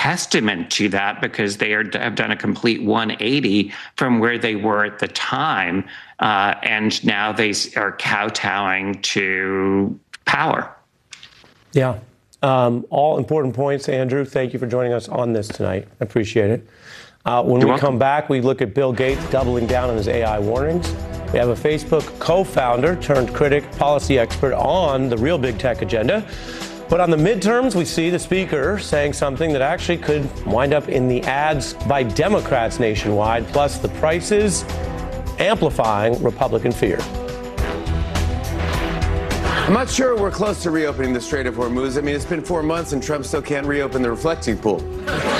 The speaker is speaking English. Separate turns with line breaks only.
testament to that, because they have done a complete 180 from where they were at the time, and now they are kowtowing to power.
Yeah. All important points, Andrew. Thank you for joining us on this tonight. I appreciate it. When we come back, we look at Bill Gates doubling down on his AI warnings. We have a Facebook co-founder turned critic, policy expert on the real big tech agenda. But on the midterms, we see the speaker saying something that actually could wind up in the ads by Democrats nationwide, plus the prices amplifying Republican fear.
I'm not sure we're close to reopening the Strait of Hormuz. I mean, it's been 4 months and Trump still can't reopen the reflecting pool.